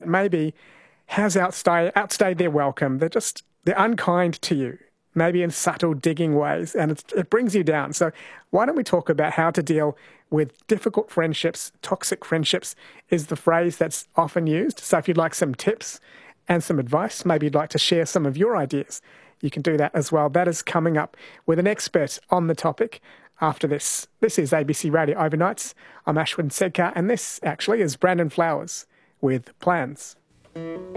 maybe has outstayed their welcome. They're unkind to you, maybe in subtle digging ways, and it brings you down. So why don't we talk about how to deal with difficult friendships? Toxic friendships is the phrase that's often used. So if you'd like some tips and some advice, maybe you'd like to share some of your ideas, you can do that as well. That is coming up with an expert on the topic after this. This is ABC Radio Overnights. I'm Ashwin Sedkar, and this actually is Brandon Flowers with Plans.